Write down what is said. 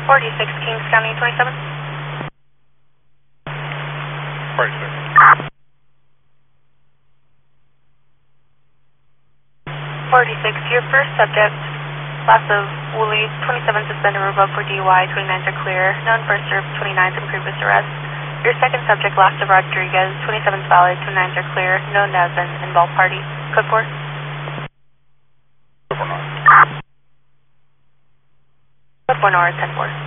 46 Kings County 27. 46. 46, your first subject, last of Woolley, 27 suspended, revoked for DUI, 29s are clear, known first served, 29s and previous arrest. Your second subject, last of Rodriguez, 27s valid, 29s are clear, known as an involved party. Code 4. Code 4 Nora. Code 4 Nora, 10-4.